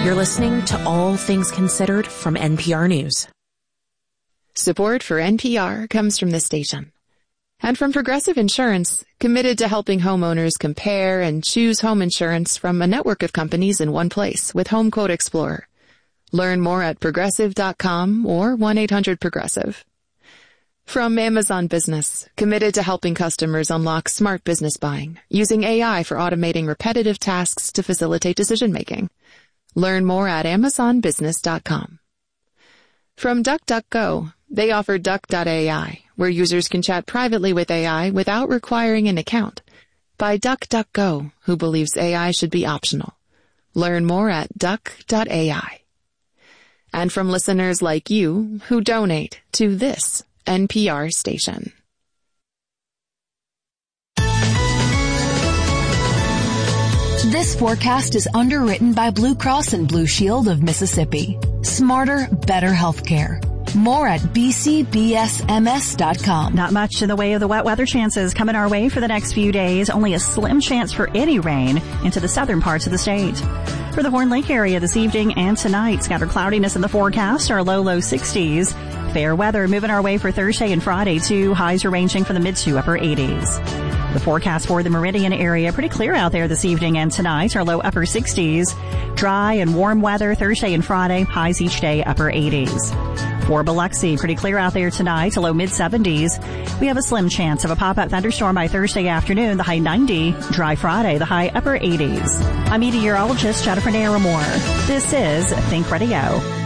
You're listening to All Things Considered from NPR News. Support for NPR comes from this station. And from Progressive Insurance, committed to helping homeowners compare and choose home insurance from a network of companies in one place with Home Quote Explorer. Learn more at progressive.com or 1-800-PROGRESSIVE. From Amazon Business, committed to helping customers unlock smart business buying, using AI for automating repetitive tasks to facilitate decision-making. Learn more at amazonbusiness.com. From DuckDuckGo, they offer Duck.ai, where users can chat privately with AI without requiring an account. By DuckDuckGo, who believes AI should be optional. Learn more at Duck.ai. And from listeners like you who donate to this NPR station. This forecast is underwritten by Blue Cross and Blue Shield of Mississippi. Smarter, better healthcare. More at bcbsms.com. Not much in the way of the wet weather chances coming our way for the next few days. Only a slim chance for any rain into the southern parts of the state. For the Horn Lake area this evening and tonight, scattered cloudiness in the forecast, our low 60s. Fair weather moving our way for Thursday and Friday too. Highs are ranging from the mid to upper 80s. The forecast for the Meridian area, pretty clear out there this evening and tonight, our low upper 60s. Dry and warm weather Thursday and Friday, highs each day upper 80s. For Biloxi, pretty clear out there tonight, a low mid 70s. We have a slim chance of a pop-up thunderstorm by Thursday afternoon, the high 90. Dry Friday, the high upper 80s. I'm meteorologist Jennifer Naramore. This is Think Radio.